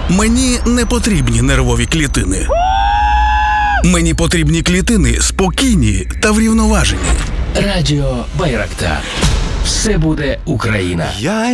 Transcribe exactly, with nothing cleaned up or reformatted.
Мені не потрібні нервові клітини. Мені потрібні клітини спокійні та врівноважені. Радіо Байрактар. Все буде Україна. Я